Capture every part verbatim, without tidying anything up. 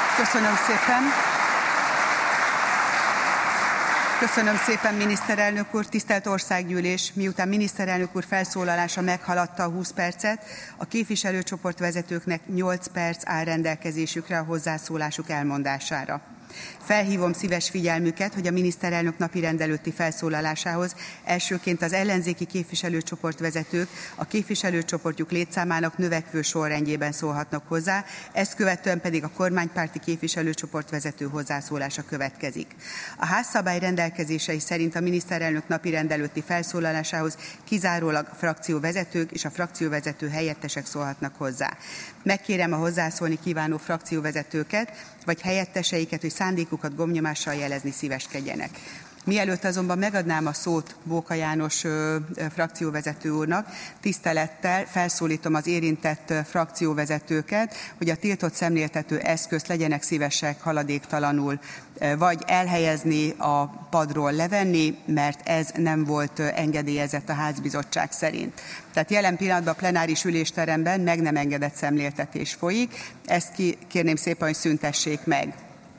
Köszönöm szépen. Köszönöm szépen, miniszterelnök úr. Tisztelt Országgyűlés, miután miniszterelnök úr felszólalása meghaladta a húsz percet, a képviselőcsoportvezetőknek nyolc perc áll rendelkezésükre a hozzászólásuk elmondására. Felhívom szíves figyelmüket, hogy a miniszterelnök napirend előtti felszólalásához elsőként az ellenzéki képviselőcsoportvezetők a képviselőcsoportjuk létszámának növekvő sorrendjében szólhatnak hozzá, ezt követően pedig a kormánypárti képviselőcsoportvezető hozzászólása következik. A házszabály rendelkezései szerint a miniszterelnök napirend előtti felszólalásához kizárólag a frakcióvezetők és a frakcióvezető helyettesek szólhatnak hozzá. Megkérem a hozzászólni kívánó frakcióvezetőket vagy helyetteseiket, hogy szándékukat gombnyomással jelezni szíveskedjenek. Mielőtt azonban megadnám a szót Bóka János ö, ö, frakcióvezető úrnak, tisztelettel felszólítom az érintett ö, frakcióvezetőket, hogy a tiltott szemléltető eszközt legyenek szívesek haladéktalanul ö, vagy elhelyezni, a padról levenni, mert ez nem volt ö, engedélyezett a házbizottság szerint. Tehát jelen pillanatban a plenáris ülésteremben meg nem engedett szemléltetés folyik, ezt ki, kérném szépen, hogy szüntessék meg.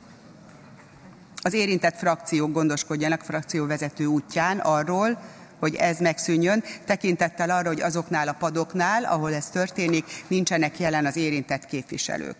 Az érintett frakciók gondoskodjanak frakcióvezető útján arról, hogy ez megszűnjön, tekintettel arra, hogy azoknál a padoknál, ahol ez történik, nincsenek jelen az érintett képviselők.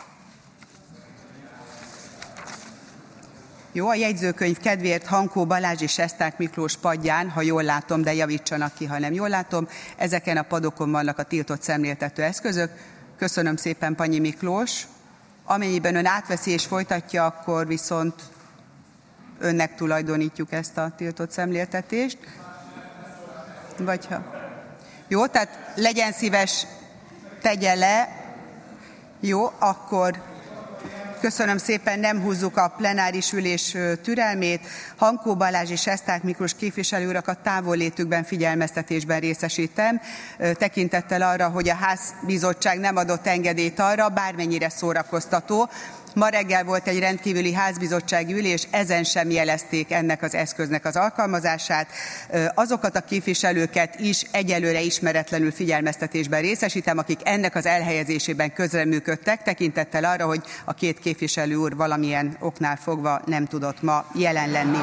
Jó, a jegyzőkönyv kedvéért Hankó Balázs és Sesták Miklós padján, ha jól látom, de javítsanak ki, ha nem jól látom, ezeken a padokon vannak a tiltott szemléltető eszközök. Köszönöm szépen, Panyi Miklós. Amennyiben ön átveszi és folytatja, akkor viszont önnek tulajdonítjuk ezt a tiltott szemléltetést. Vagy ha... Jó, tehát legyen szíves, tegye le. Jó, akkor köszönöm szépen, nem húzzuk a plenáris ülés türelmét. Hankó Balázs és Sesták Miklós képviselő urakat távollétükben figyelmeztetésben részesítem, tekintettel arra, hogy a házbizottság nem adott engedélyt arra, bármennyire szórakoztató. Ma reggel volt egy rendkívüli házbizottsági ülés, ezen sem jelezték ennek az eszköznek az alkalmazását. Azokat a képviselőket is egyelőre ismeretlenül figyelmeztetésben részesítem, akik ennek az elhelyezésében közreműködtek, tekintettel arra, hogy a két képviselő úr valamilyen oknál fogva nem tudott ma jelen lenni.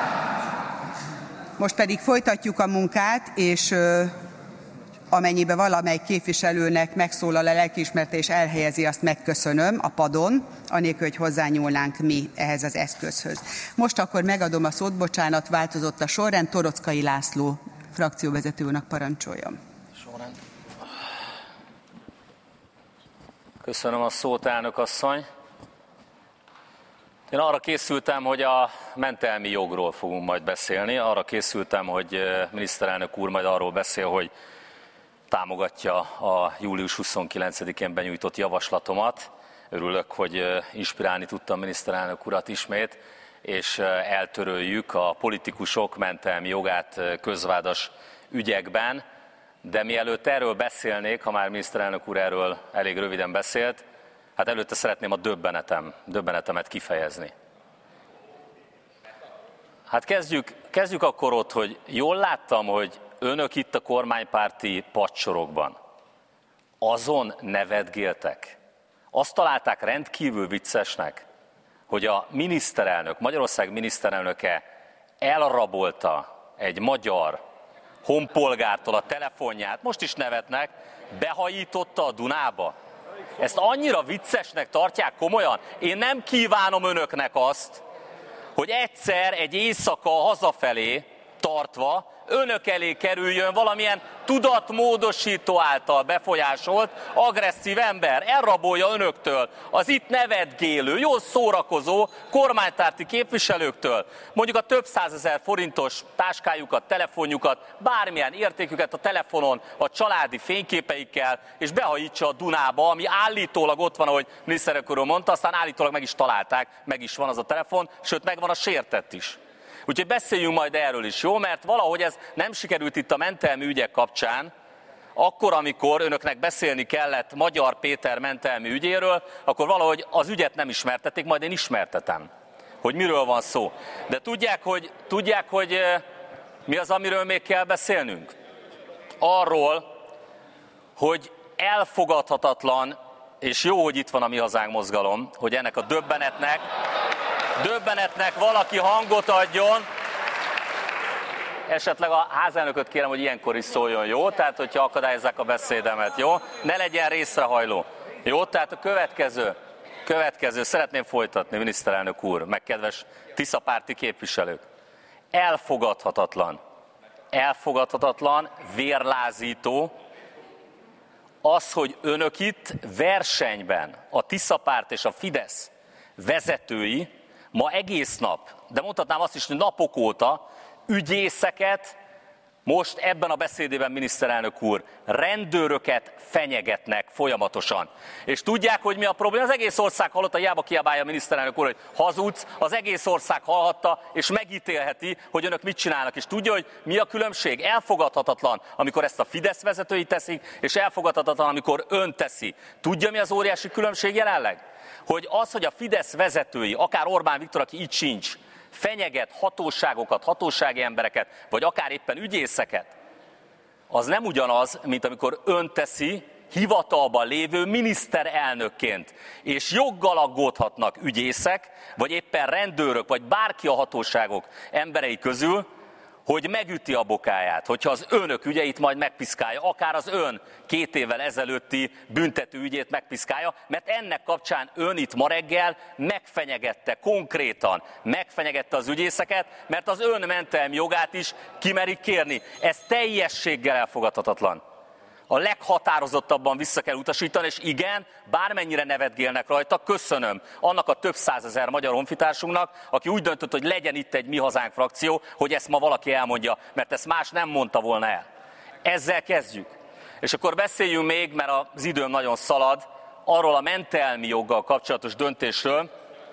Most pedig folytatjuk a munkát, és amennyiben valamely képviselőnek megszólal a lelkiismerete és elhelyezi, azt megköszönöm a padon, anélkül, hogy hozzányúlnánk mi ehhez az eszközhöz. Most akkor megadom a szót, bocsánat, változott a sorrend, Torockai László frakcióvezető úrnak parancsoljon. Sorrend. Köszönöm a szót, elnök asszony. Én arra készültem, hogy a mentelmi jogról fogunk majd beszélni. Arra készültem, hogy miniszterelnök úr majd arról beszél, hogy támogatja a július huszonkilencedikén benyújtott javaslatomat. Örülök, hogy inspirálni tudtam miniszterelnök urat ismét, és eltöröljük a politikusok mentelmi jogát közvádas ügyekben. De mielőtt erről beszélnék, ha már miniszterelnök úr erről elég röviden beszélt, hát előtte szeretném a döbbenetem, döbbenetemet kifejezni. Hát kezdjük, kezdjük akkor ott, hogy jól láttam, hogy önök itt a kormánypárti padsorokban azon nevetgéltek, azt találták rendkívül viccesnek, hogy a miniszterelnök, Magyarország miniszterelnöke elrabolta egy magyar honpolgártól a telefonját, most is nevetnek, behajította a Dunába. Ezt annyira viccesnek tartják komolyan? Én nem kívánom önöknek azt, hogy egyszer egy éjszaka hazafelé tartva önök elé kerüljön valamilyen tudatmódosító által befolyásolt, agresszív ember, elrabolja önöktől, az itt nevetgélő, jól szórakozó kormánypárti képviselőktől, mondjuk a több százezer forintos táskájukat, telefonjukat, bármilyen értéküket a telefonon, a családi fényképeikkel, és behajítsa a Dunába, ami állítólag ott van, ahogy miniszterelnök úr mondta, aztán állítólag meg is találták, meg is van az a telefon, sőt megvan a sértett is. Úgyhogy beszéljünk majd erről is, jó? Mert valahogy ez nem sikerült itt a mentelmi ügyek kapcsán, akkor, amikor önöknek beszélni kellett Magyar Péter mentelmi ügyéről, akkor valahogy az ügyet nem ismertették, majd én ismertetem, hogy miről van szó. De tudják, hogy, tudják, hogy mi az, amiről még kell beszélnünk? Arról, hogy elfogadhatatlan és jó, hogy itt van a Mi Hazánk mozgalom, hogy ennek a döbbenetnek, döbbenetnek valaki hangot adjon. Esetleg a házelnököt kérem, hogy ilyenkor is szóljon, jó? Tehát, hogyha akadályozzák a beszédemet, jó? Ne legyen részrehajló. Jó? Tehát a következő, következő, szeretném folytatni, miniszterelnök úr, meg kedves tiszapárti képviselők. Elfogadhatatlan, elfogadhatatlan, vérlázító az, hogy önök itt versenyben a Tiszapárt és a Fidesz vezetői ma egész nap, de mondhatnám azt is, hogy napok óta ügyészeket, most ebben a beszédében miniszterelnök úr, rendőröket fenyegetnek folyamatosan. És tudják, hogy mi a probléma? Az egész ország hallotta, hiába kiabálja a miniszterelnök úr, hogy hazudsz, az egész ország hallhatta, és megítélheti, hogy önök mit csinálnak. És tudja, hogy mi a különbség? Elfogadhatatlan, amikor ezt a Fidesz vezetői teszik, és elfogadhatatlan, amikor ön teszi. Tudja, mi az óriási különbség jelenleg? Hogy az, hogy a Fidesz vezetői, akár Orbán Viktor, aki itt sincs, fenyeget hatóságokat, hatósági embereket, vagy akár éppen ügyészeket, az nem ugyanaz, mint amikor ön teszi hivatalban lévő miniszterelnökként. És joggal aggódhatnak ügyészek, vagy éppen rendőrök, vagy bárki a hatóságok emberei közül, hogy megüti a bokáját, hogyha az önök ügyeit majd megpiszkálja, akár az ön két évvel ezelőtti büntető ügyét megpiszkálja, mert ennek kapcsán ön itt ma reggel megfenyegette, konkrétan megfenyegette az ügyészeket, mert az ön mentelmi jogát is kimerik kérni. Ez teljességgel elfogadhatatlan. A leghatározottabban vissza kell utasítani, és igen, bármennyire nevetgélnek rajta, köszönöm annak a több százezer magyar honfitársunknak, aki úgy döntött, hogy legyen itt egy Mi Hazánk frakció, hogy ezt ma valaki elmondja, mert ezt más nem mondta volna el. Ezzel kezdjük. És akkor beszéljünk még, mert az időm nagyon szalad, arról a mentelmi joggal kapcsolatos döntésről,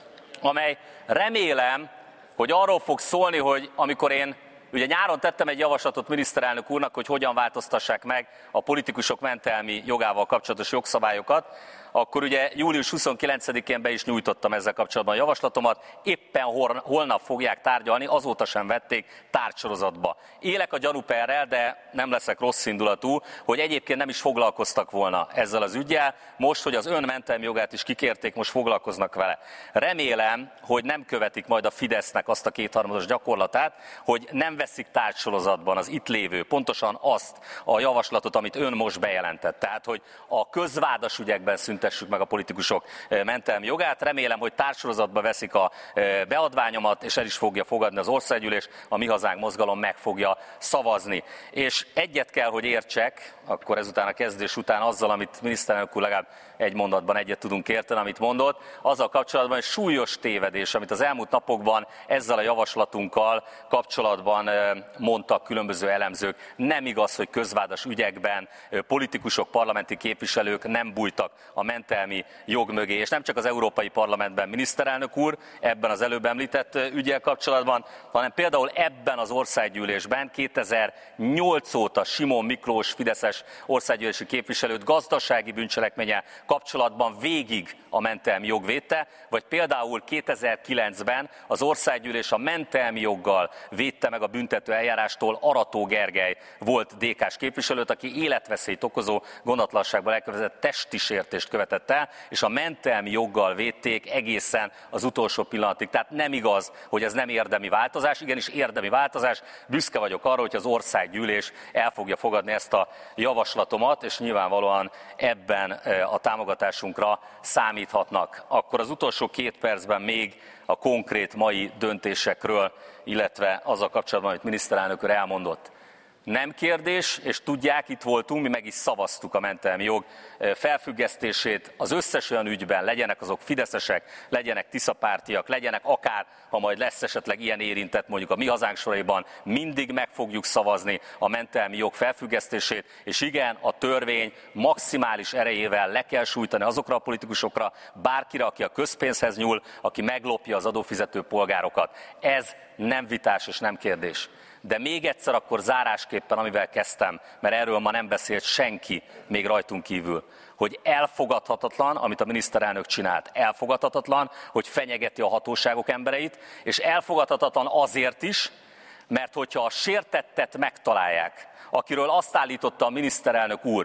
amely remélem, hogy arról fog szólni, hogy amikor én ugye nyáron tettem egy javaslatot miniszterelnök úrnak, hogy hogyan változtassák meg a politikusok mentelmi jogával kapcsolatos jogszabályokat, akkor ugye július huszonkilencedikén be is nyújtottam ezzel kapcsolatban a javaslatomat, éppen holnap fogják tárgyalni, azóta sem vették tárgysorozatba. Élek a gyanúperrel, de nem leszek rossz indulatú, hogy egyébként nem is foglalkoztak volna ezzel az üggyel, most, hogy az ön mentelmi jogát is kikérték, most foglalkoznak vele. Remélem, hogy nem követik majd a Fidesznek azt a kétharmados gyakorlatát, hogy nem veszik tárgysorozatban az itt lévő, pontosan azt a javaslatot, amit ön most bejelentett. Tehát, hogy a közvádas ügyekben szüntessük meg a politikusok mentelmi jogát. Remélem, hogy tárgysorozatba veszik a beadványomat, és el is fogja fogadni az országgyűlés, a Mi Hazánk mozgalom meg fogja szavazni. És egyet kell, hogy értsek, akkor ezután a kezdés után azzal, amit miniszterelnök úr legalább egy mondatban egyet tudunk érteni, amit mondott, azzal kapcsolatban egy súlyos tévedés, amit az elmúlt napokban ezzel a javaslatunkkal kapcsolatban mondtak különböző elemzők. Nem igaz, hogy közvádas ügyekben politikusok, parlamenti képviselők nem bújtak a mentelmi jog mögé, és nem csak az Európai Parlamentben miniszterelnök úr ebben az előbb említett üggyel kapcsolatban, hanem például ebben az országgyűlésben kétezer-nyolc óta Simon Miklós fideszes országgyűlési képviselőt gazdasági bűncselekménnyel kapcsolatban végig a mentelmi jog védte, vagy például kétezer-kilencben az országgyűlés a mentelmi joggal védte meg a büntető eljárástól Arató Gergely volt dé ká-s képviselőt, aki életveszélyt okozó gondatlanságban elkövetett testi sértést követett el, és a mentelmi joggal védték egészen az utolsó pillanatig. Tehát nem igaz, hogy ez nem érdemi változás, igenis érdemi változás. Büszke vagyok arra, hogy az országgyűlés el fogja fogadni ezt a javaslatomat, és nyilvánvalóan ebben a támogatásunkra számíthatnak. Akkor az utolsó két percben még a konkrét mai döntésekről, illetve azzal kapcsolatban, amit miniszterelnök úr elmondott. Nem kérdés, és tudják, itt voltunk, mi meg is szavaztuk a mentelmi jog felfüggesztését az összes olyan ügyben, legyenek azok fideszesek, legyenek tiszapártiak, legyenek akár, ha majd lesz esetleg ilyen érintett, mondjuk a Mi Hazánk soraiban, mindig meg fogjuk szavazni a mentelmi jog felfüggesztését, és igen, a törvény maximális erejével le kell sújtani azokra a politikusokra, bárkire, aki a közpénzhez nyúl, aki meglopja az adófizető polgárokat. Ez nem vitás és nem kérdés. De még egyszer akkor zárásképpen, amivel kezdtem, mert erről ma nem beszélt senki még rajtunk kívül, hogy elfogadhatatlan, amit a miniszterelnök csinált, elfogadhatatlan, hogy fenyegeti a hatóságok embereit, és elfogadhatatlan azért is, mert hogyha a sértettet megtalálják, akiről azt állította a miniszterelnök úr,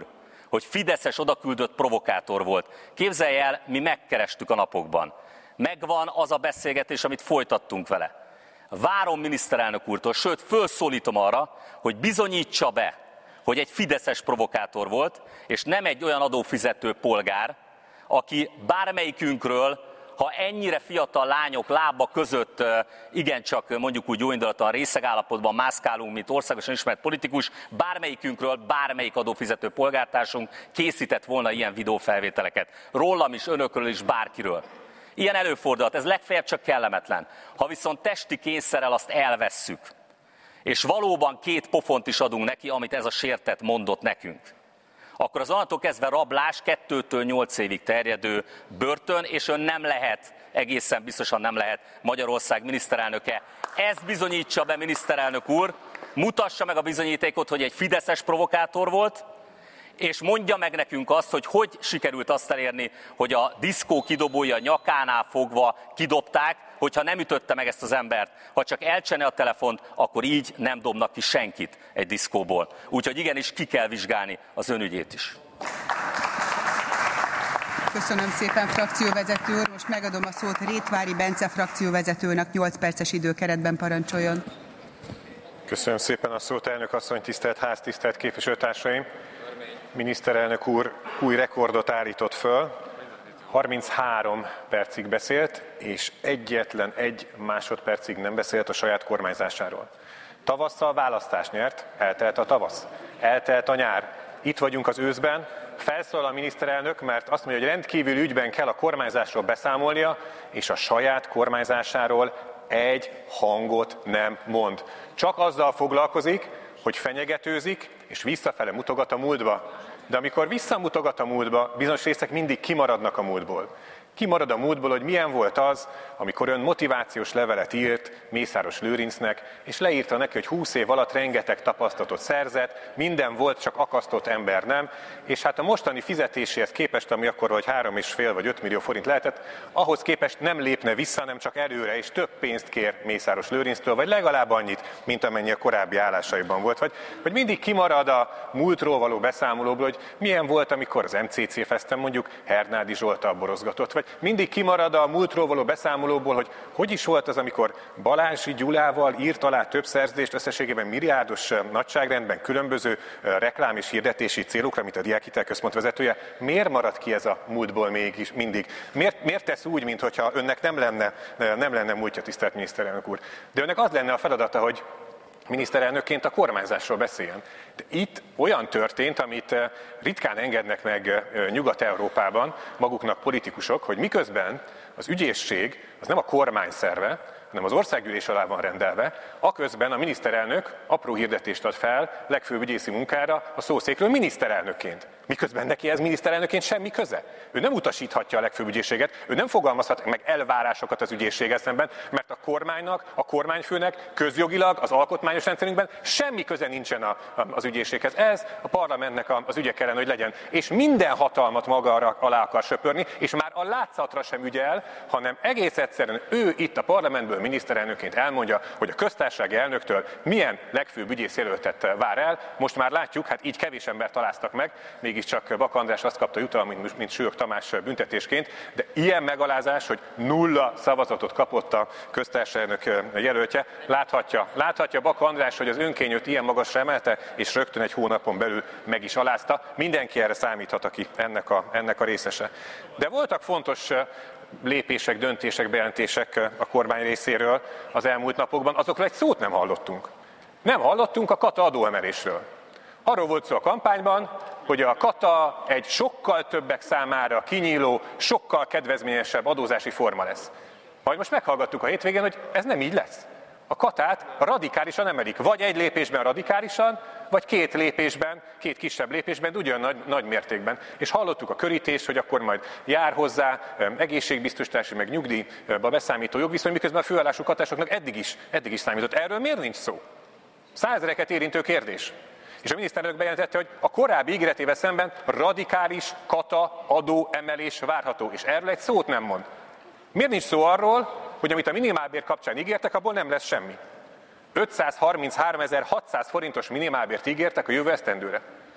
hogy fideszes odaküldött provokátor volt. Képzelj el, mi megkerestük a napokban. Megvan az a beszélgetés, amit folytattunk vele. Várom miniszterelnök úrtól, sőt, fölszólítom arra, hogy bizonyítsa be, hogy egy fideszes provokátor volt, és nem egy olyan adófizető polgár, aki bármelyikünkről, ha ennyire fiatal lányok lába között igencsak mondjuk úgy jóindulatlan részeg állapotban mászkálunk, mint országosan ismert politikus, bármelyikünkről, bármelyik adófizető polgártársunk készített volna ilyen videófelvételeket. Rólam is, önökről is, bárkiről. Ilyen előfordulhat, ez legfeljebb csak kellemetlen. Ha viszont testi kényszerrel azt elvesszük, és valóban két pofont is adunk neki, amit ez a sértett mondott nekünk, akkor az onnantól kezdve rablás kettőtől nyolc évig terjedő börtön, és ön nem lehet, egészen biztosan nem lehet Magyarország miniszterelnöke. Ezt bizonyítsa be, miniszterelnök úr, mutassa meg a bizonyítékot, hogy egy fideszes provokátor volt, és mondja meg nekünk azt, hogy hogy sikerült azt elérni, hogy a diszkó kidobója nyakánál fogva kidobták, hogyha nem ütötte meg ezt az embert, ha csak elcsene a telefont, akkor így nem dobnak ki senkit egy diszkóból. Úgyhogy igenis ki kell vizsgálni az önügyét is. Köszönöm szépen, frakcióvezető úr. Most megadom a szót Rétvári Bence frakcióvezetőnek, nyolc perces időkeretben parancsoljon. Köszönöm szépen a szót, elnök asszony, tisztelt ház, tisztelt képviselőtársaim! Miniszterelnök úr új rekordot állított föl, harminchárom percig beszélt, és egyetlen egy másodpercig nem beszélt a saját kormányzásáról. Tavasszal választást nyert, eltelt a tavasz, eltelt a nyár, itt vagyunk az őszben, felszólal a miniszterelnök, mert azt mondja, hogy rendkívüli ügyben kell a kormányzásról beszámolnia, és a saját kormányzásáról egy hangot nem mond. Csak azzal foglalkozik, hogy fenyegetőzik, és visszafele mutogat a múltba. De amikor visszamutogat a múltba, bizonyos részek mindig kimaradnak a múltból. Kimarad a múltból, hogy milyen volt az, amikor ön motivációs levelet írt Mészáros Lőrincnek, és leírta neki, hogy húsz év alatt rengeteg tapasztalatot szerzett, minden volt, csak akasztott ember nem, és hát a mostani fizetéséhez képest, ami akkor vagy három és fél vagy öt millió forint lehetett, ahhoz képest nem lépne vissza, nem csak előre, és több pénzt kér Mészáros Lőrinctől, vagy legalább annyit, mint amennyi a korábbi állásaiban volt. Vagy, vagy mindig kimarad a múltról való beszámolóból, hogy milyen volt, amikor az em cé cé Festen mondjuk Hernádi Zsolttal borozgatott, vagy mindig kimarad a múltról való beszámolóból, hogy hogy is volt az, amikor Balázsi Gyulával írt alá több szerződést, összességében milliárdos nagyságrendben különböző reklám és hirdetési célokra, mint a Diákhitel Központ vezetője. Miért marad ki ez a múltból mégis mindig? Miért, miért tesz úgy, mintha önnek nem lenne, nem lenne múltja, tisztelt miniszterelnök úr? De önnek az lenne a feladata, hogy miniszterelnökként a kormányzásról beszéljen. De itt olyan történt, amit ritkán engednek meg Nyugat-Európában maguknak politikusok, hogy miközben az ügyészség az nem a kormány szerve, hanem az országgyűlés alá van rendelve, aközben a miniszterelnök apró hirdetést ad fel legfőbb ügyészi munkára a szószékről miniszterelnökként. Miközben neki ez miniszterelnökként semmi köze. Ő nem utasíthatja a legfőbb ügyészséget, ő nem fogalmazhat meg elvárásokat az ügyészséggel szemben, mert a kormánynak, a kormányfőnek közjogilag, az alkotmányos rendszerünkben semmi köze nincsen a, az ügyészséghez. Ez a parlamentnek az ügye kellene, hogy legyen. És minden hatalmat maga alá akar söpörni, és már a látszatra sem ügyel, hanem egész egyszerűen ő itt a parlamentből miniszterelnökként elmondja, hogy a köztársasági elnöktől milyen legfőbb ügyészjelöltet vár el. Most már látjuk, hát így kevés embert találtak meg, mégiscsak Bak András azt kapta jutalmat, mint, mint Sülyök Tamás büntetésként, de ilyen megalázás, hogy nulla szavazatot kapott a köztársasági elnök jelöltje, láthatja, láthatja Bak András, hogy az önkényőt ilyen magasra emelte, és rögtön egy hónapon belül meg is alázta. Mindenki erre számíthat, aki ennek a, ennek a részese. De voltak fontos lépések, döntések, bejelentések a kormány részéről az elmúlt napokban, azokról egy szót nem hallottunk. Nem hallottunk a kata adóemelésről. Arról volt szó a kampányban, hogy a kata egy sokkal többek számára kinyíló, sokkal kedvezményesebb adózási forma lesz. Majd most meghallgattuk a hétvégén, hogy ez nem így lesz. A katát radikálisan emelik. Vagy egy lépésben radikálisan, vagy két lépésben, két kisebb lépésben, ugyan nagy, nagy mértékben. És hallottuk a körítést, hogy akkor majd jár hozzá egészségbiztosítási, meg nyugdíjba beszámító jogviszony, miközben a főállású katásoknak eddig is, eddig is számított. Erről miért nincs szó? Százezreket érintő kérdés. És a miniszterelnök bejelentette, hogy a korábbi ígéretével szemben radikális kata adó emelés várható. És erről egy szót nem mond. Miért nincs szó arról, hogy amit a minimálbér kapcsán ígértek, abból nem lesz semmi? ötszázharmincháromezer-hatszáz forintos minimálbért ígértek a jövő esztendőre.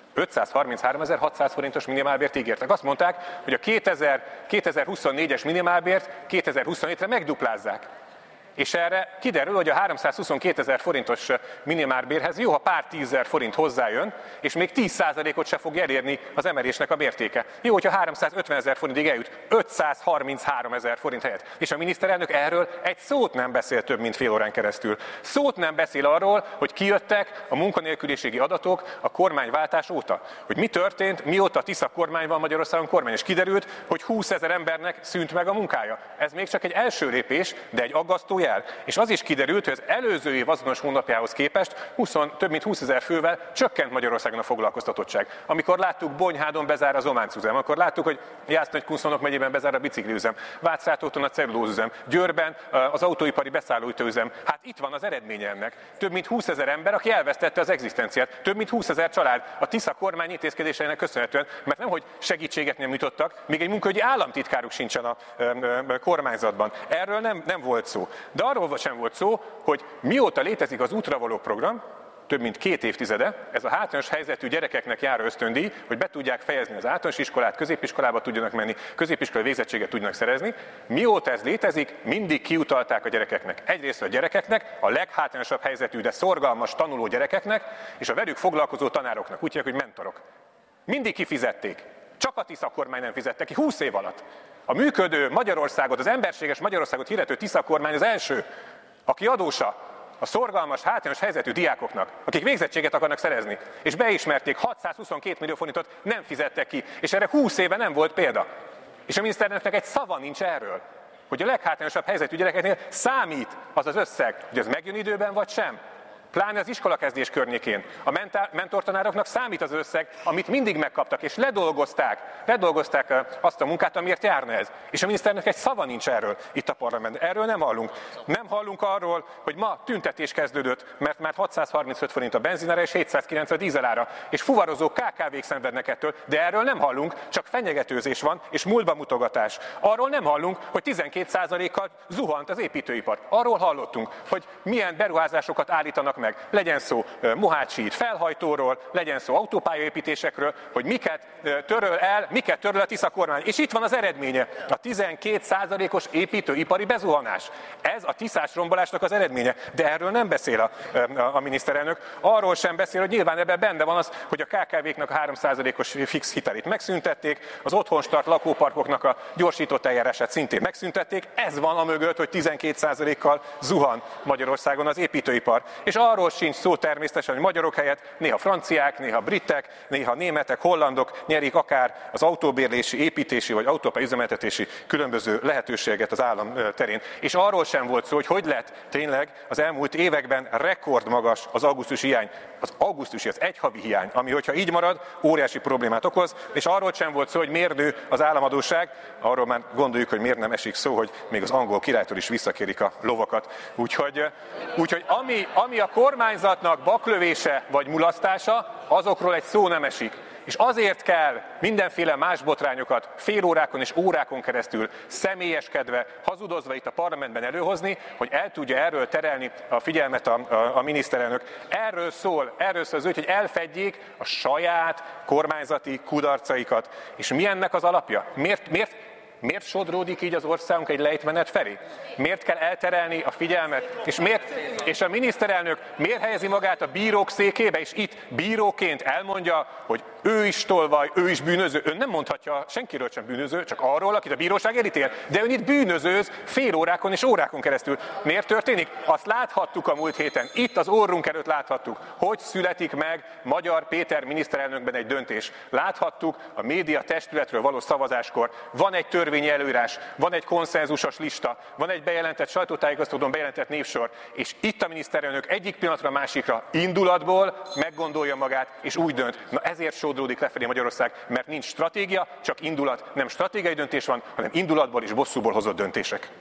ötszázharmincháromezer-hatszáz forintos minimálbért ígértek. Azt mondták, hogy a kétezer-huszonnégyes minimálbért kétezer-huszonhétre megduplázzák. És erre kiderül, hogy a háromszázhuszonkétezer forintos minimálbérhez jó, ha pár tízezer forint hozzájön, és még tíz százalékot se fog elérni az emelésnek a mértéke. Jó, hogyha háromszázötvenezer forintig eljut, ötszázharmincháromezer forint helyett. És a miniszterelnök erről egy szót nem beszél több, mint fél órán keresztül. Szót nem beszél arról, hogy kijöttek a munkanélküliségi adatok a kormányváltás óta. Hogy mi történt, mióta a Tisza kormány van Magyarországon kormány, és kiderült, hogy húszezer embernek szűnt meg a munkája. Ez még csak egy első lépés, de egy aggasztó jel. És az is kiderült, hogy az előző év azonos hónapjához képest húsz, több mint húszezer fővel csökkent Magyarországon a foglalkoztatottság. Amikor láttuk, Bonyhádon bezár az ománcüzem, akkor láttuk, hogy Jász-Nagykunszolnok megyében bezár a bicikliüzem, Vácrátóton a cellulózüzem, Győrben az autóipari beszállítóüzem. Hát itt van az eredménye ennek. Több mint húszezer ember, aki elvesztette az egzisztenciát. Több mint húszezer család a Tisza kormány intézkedéseinek köszönhetően, mert nemhogy segítséget nem jutottak, még egy munkaügyi államtitkáruk sincsen a kormányzatban. Erről nem, nem volt szó. De arról sem volt szó, hogy mióta létezik az útra való program, több mint két évtizede, ez a hátrányos helyzetű gyerekeknek járó ösztöndíj, hogy be tudják fejezni az általános iskolát, középiskolába tudjanak menni, középiskolai végzettséget tudjanak szerezni. Mióta ez létezik, mindig kiutalták a gyerekeknek. Egyrészt a gyerekeknek, a leghátrányosabb helyzetű, de szorgalmas tanuló gyerekeknek, és a velük foglalkozó tanároknak, úgy hívják, hogy mentorok. Mindig kifizették. Csak a Tisza kormány nem fizette ki húsz év alatt. A működő Magyarországot, az emberséges Magyarországot hirdető Tisza kormány az első, aki adósa a szorgalmas, hátrányos helyzetű diákoknak, akik végzettséget akarnak szerezni, és beismerték, hatszázhuszonkét millió forintot nem fizettek ki, és erre húsz éve nem volt példa. És a miniszterelnöknek egy szava nincs erről, hogy a leghátrányosabb helyzetű gyerekeknél számít az az összeg, hogy ez megjön időben vagy sem. Pláne az iskolakezdés környékén. A mentortanároknak számít az összeg, amit mindig megkaptak, és ledolgozták, ledolgozták azt a munkát, amiért járna ez. És a miniszternek egy szava nincs erről itt a parlamentben. Erről nem hallunk. Nem hallunk arról, hogy ma tüntetés kezdődött, mert már hatszázharmincöt forint a benzinára és hétszázkilencven a dízelára. És fuvarozó ká ká vék szenvednek ettől, de erről nem hallunk, csak fenyegetőzés van, és múltba mutogatás. Arról nem hallunk, hogy tizenkét százalékkal zuhant az építőipar. Arról hallottunk, hogy milyen beruházásokat állítanak meg. Legyen szó Mohács híd felhajtóról, legyen szó autópályaépítésekről, hogy miket töröl el, miket töröl a Tisza kormány. És itt van az eredménye, a tizenkét százalékos építőipari bezuhanás. Ez a tiszás rombolásnak az eredménye, de erről nem beszél a, a, a miniszterelnök. Arról sem beszél, hogy nyilván ebben benne van az, hogy a ká ká véknak a három százalékos fix hitelét megszüntették, az otthonstart lakóparkoknak a gyorsított eljárását szintén megszüntették. Ez van a mögött, hogy tizenkét százalékkal zuhan Magyarországon az építőipar. És arról sincs szó természetesen, hogy magyarok helyett néha franciák, néha britek, néha németek, hollandok nyerik akár az autóbérlési, építési vagy autópályaüzemeltetési különböző lehetőséget az állam terén. És arról sem volt szó, hogy hogy lett tényleg az elmúlt években rekordmagas az augusztusi hiány. Az augusztusi, az egyhavi hiány, ami hogyha így marad, óriási problémát okoz, és arról sem volt szó, hogy miért nő az államadósság, arról már gondoljuk, hogy miért nem esik szó, hogy még az angol királytól is visszakérik a lovakat. Úgyhogy, úgyhogy ami, ami a kormányzatnak baklövése vagy mulasztása, azokról egy szó nem esik. És azért kell mindenféle más botrányokat fél órákon és órákon keresztül személyeskedve, hazudozva itt a parlamentben előhozni, hogy el tudja erről terelni a figyelmet a, a, a miniszterelnök. Erről szól, erről szól az ügy, hogy elfedjék a saját kormányzati kudarcaikat. És mi ennek az alapja? Miért, miért, miért sodródik így az országunk egy lejtmenet felé? Miért kell elterelni a figyelmet? És, miért, és a miniszterelnök miért helyezi magát a bírók székébe, és itt bíróként elmondja, hogy ő is tolvaj, ő is bűnöző. Ön nem mondhatja senkiről sem bűnöző, csak arról, akit a bíróság elítél. De ön itt bűnözőz fél órákon és órákon keresztül. Miért történik? Azt láthattuk a múlt héten. Itt az orrunk előtt láthattuk, hogy születik meg Magyar Péter miniszterelnökben egy döntés. Láthattuk a média testületről való szavazáskor. Van egy törvényi előírás, van egy konszenzusos lista, van egy bejelentett sajtótájékoztatón bejelentett névsor, és itt a miniszterelnök egyik pillanatra a másikra indulatból meggondolja magát, és úgy dönt. Na ezért sodródik lefelé Magyarország, mert nincs stratégia, csak indulat. Nem stratégiai döntés van, hanem indulatból és bosszúból hozott döntések.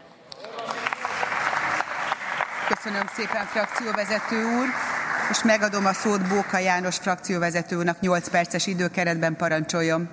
Köszönöm szépen, frakcióvezető úr, és megadom a szót Bóka János frakcióvezető úrnak, nyolc perces időkeretben parancsoljon.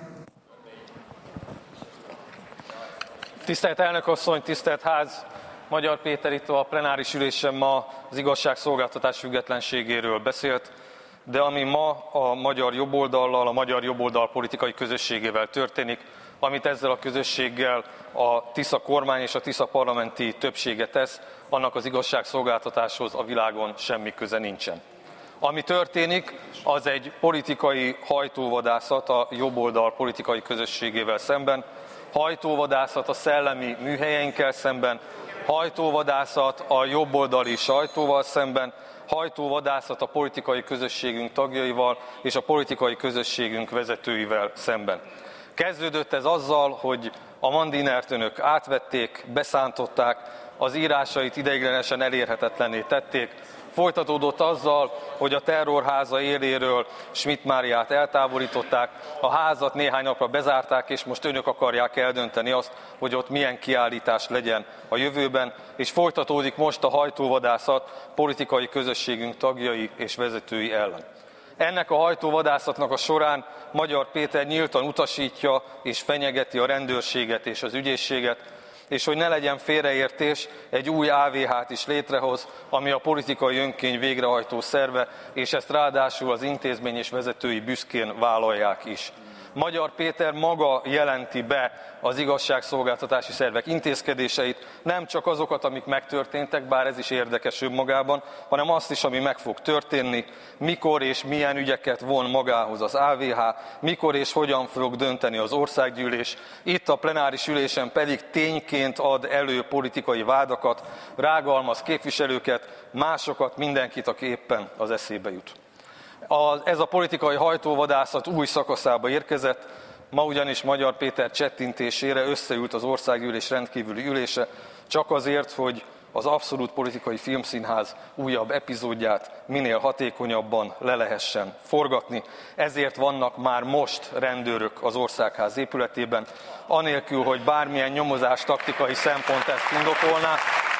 Tisztelt elnök asszony, tisztelt ház! Magyar Péter itt a plenáris ülésen ma az igazságszolgáltatás függetlenségéről beszélt, de ami ma a magyar jobboldallal, a magyar jobboldal politikai közösségével történik, amit ezzel a közösséggel a Tisza kormány és a Tisza parlamenti többsége tesz, annak az igazságszolgáltatáshoz a világon semmi köze nincsen. Ami történik, az egy politikai hajtóvadászat a jobboldal politikai közösségével szemben, hajtóvadászat a szellemi műhelyeinkkel szemben, hajtóvadászat a jobboldali sajtóval szemben, hajtóvadászat a politikai közösségünk tagjaival és a politikai közösségünk vezetőivel szemben. Kezdődött ez azzal, hogy a Mandinert önök átvették, beszántották, az írásait ideiglenesen elérhetetlenné tették, folytatódott azzal, hogy a terrorháza éléről Schmidt Máriát eltávolították, a házat néhány napra bezárták, és most önök akarják eldönteni azt, hogy ott milyen kiállítás legyen a jövőben, és folytatódik most a hajtóvadászat politikai közösségünk tagjai és vezetői ellen. Ennek a hajtóvadászatnak a során Magyar Péter nyíltan utasítja és fenyegeti a rendőrséget és az ügyészséget, és hogy ne legyen félreértés, egy új á vé há-t is létrehoz, ami a politikai önkény végrehajtó szerve, és ezt ráadásul az intézmény és vezetői büszkén vállalják is. Magyar Péter maga jelenti be az igazságszolgáltatási szervek intézkedéseit, nem csak azokat, amik megtörténtek, bár ez is érdekes önmagában, hanem azt is, ami meg fog történni, mikor és milyen ügyeket von magához az á vé há, mikor és hogyan fog dönteni az országgyűlés, itt a plenáris ülésen pedig tényként ad elő politikai vádakat, rágalmaz képviselőket, másokat, mindenkit, aki éppen az eszébe jut. Ez a politikai hajtóvadászat új szakaszába érkezett, ma ugyanis Magyar Péter csettintésére összeült az országgyűlés rendkívüli ülése, csak azért, hogy az Abszolút Politikai Filmszínház újabb epizódját minél hatékonyabban le lehessen forgatni. Ezért vannak már most rendőrök az Országház épületében, anélkül, hogy bármilyen nyomozás taktikai szempont ezt indokolná.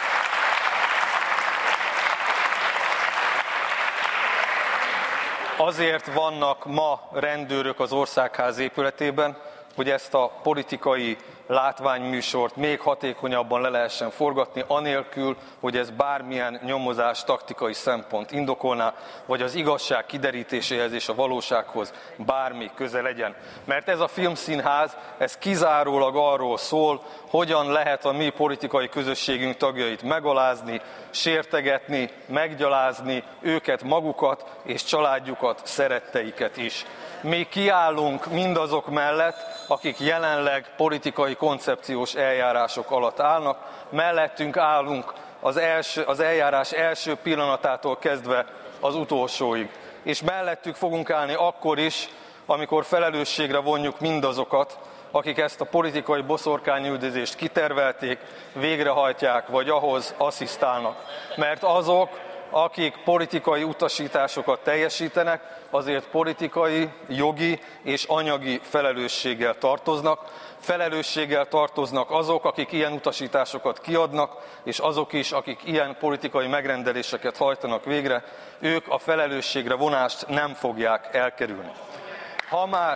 Azért vannak ma rendőrök az Országház épületében, hogy ezt a politikai látványműsort még hatékonyabban le lehessen forgatni, anélkül, hogy ez bármilyen nyomozás taktikai szempont indokolná, vagy az igazság kiderítéséhez és a valósághoz bármi köze legyen. Mert ez a filmszínház, ez kizárólag arról szól, hogyan lehet a mi politikai közösségünk tagjait megalázni, sértegetni, meggyalázni őket, magukat és családjukat, szeretteiket is. Mi kiállunk mindazok mellett, akik jelenleg politikai koncepciós eljárások alatt állnak, mellettünk állunk az, első, az eljárás első pillanatától kezdve az utolsóig. És mellettük fogunk állni akkor is, amikor felelősségre vonjuk mindazokat, akik ezt a politikai boszorkányüldözést kitervelték, végrehajtják, vagy ahhoz asszisztálnak. Mert azok, akik politikai utasításokat teljesítenek, azért politikai, jogi és anyagi felelősséggel tartoznak. Felelősséggel tartoznak azok, akik ilyen utasításokat kiadnak, és azok is, akik ilyen politikai megrendeléseket hajtanak végre, ők a felelősségre vonást nem fogják elkerülni. Ha már,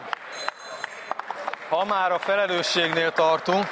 ha már a felelősségnél tartunk,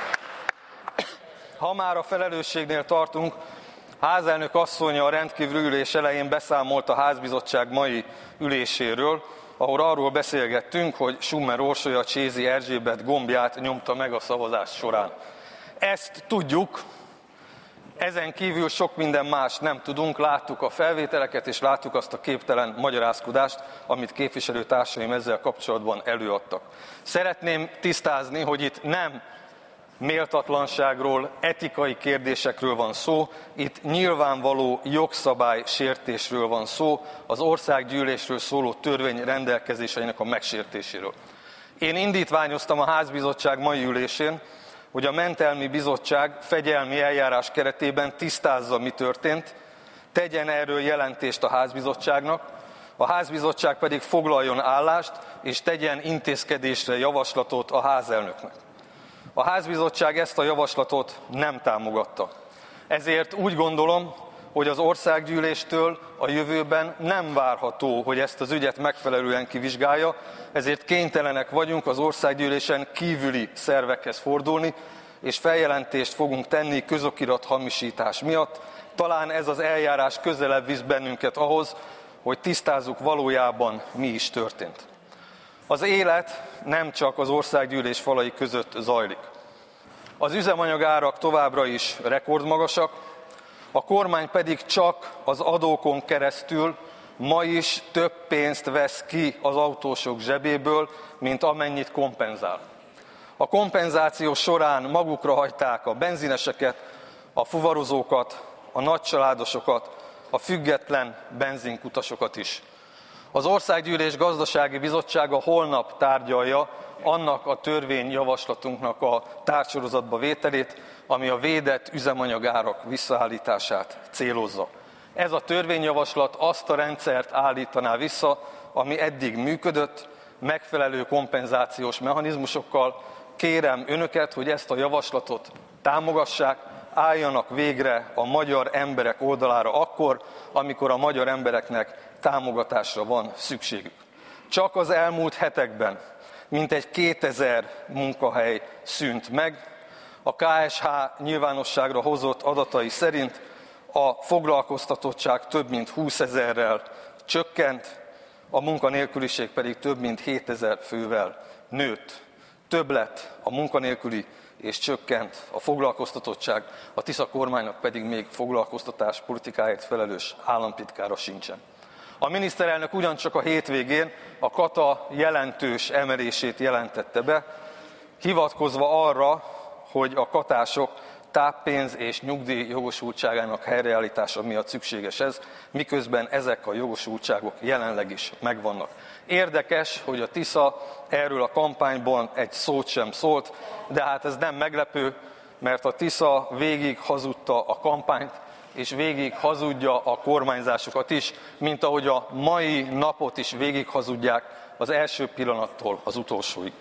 ha már a felelősségnél tartunk, házelnök asszonya a rendkívüli ülés elején beszámolt a házbizottság mai üléséről, ahol arról beszélgettünk, hogy Summer Orsolya Csézi Erzsébet gombját nyomta meg a szavazás során. Ezt tudjuk, ezen kívül sok minden más nem tudunk, láttuk a felvételeket és láttuk azt a képtelen magyarázkodást, amit képviselőtársaim ezzel kapcsolatban előadtak. Szeretném tisztázni, hogy itt nem méltatlanságról, etikai kérdésekről van szó, itt nyilvánvaló jogszabálysértésről van szó, az országgyűlésről szóló törvény rendelkezéseinek a megsértéséről. Én indítványoztam a házbizottság mai ülésén, hogy a Mentelmi Bizottság fegyelmi eljárás keretében tisztázza, mi történt, tegyen erről jelentést a házbizottságnak, a házbizottság pedig foglaljon állást, és tegyen intézkedésre javaslatot a házelnöknek. A házbizottság ezt a javaslatot nem támogatta. Ezért úgy gondolom, hogy az országgyűléstől a jövőben nem várható, hogy ezt az ügyet megfelelően kivizsgálja, ezért kénytelenek vagyunk az országgyűlésen kívüli szervekhez fordulni, és feljelentést fogunk tenni közokirat hamisítás miatt. Talán ez az eljárás közelebb visz bennünket ahhoz, hogy tisztázzuk valójában mi is történt. Az élet nem csak az országgyűlés falai között zajlik. Az üzemanyagárak továbbra is rekordmagasak, a kormány pedig csak az adókon keresztül ma is több pénzt vesz ki az autósok zsebéből, mint amennyit kompenzál. A kompenzáció során magukra hagyták a benzineseket, a fuvarozókat, a nagycsaládosokat, a független benzinkutasokat is. Az Országgyűlés Gazdasági Bizottsága holnap tárgyalja annak a törvényjavaslatunknak a tárgysorozatba vételét, ami a védett üzemanyagárak visszaállítását célozza. Ez a törvényjavaslat azt a rendszert állítaná vissza, ami eddig működött, megfelelő kompenzációs mechanizmusokkal. Kérem önöket, hogy ezt a javaslatot támogassák, álljanak végre a magyar emberek oldalára akkor, amikor a magyar embereknek támogatásra van szükségük. Csak az elmúlt hetekben mintegy kétezer munkahely szűnt meg. A ká es há nyilvánosságra hozott adatai szerint a foglalkoztatottság több mint húszezerrel csökkent, a munkanélküliség pedig több mint hétezer fővel nőtt. Több lett a munkanélküli és csökkent a foglalkoztatottság, a Tisza kormánynak pedig még foglalkoztatás politikáért felelős államtitkára sincsen. A miniszterelnök ugyancsak a hétvégén a kata jelentős emelését jelentette be, hivatkozva arra, hogy a katások táppénz és nyugdíj jogosultságának helyreállítása miatt szükséges ez, miközben ezek a jogosultságok jelenleg is megvannak. Érdekes, hogy a Tisza erről a kampányban egy szót sem szólt, de hát ez nem meglepő, mert a Tisza végig hazudta a kampányt, és végig hazudja a kormányzásokat is, mint ahogy a mai napot is végig hazudják az első pillanattól az utolsóig.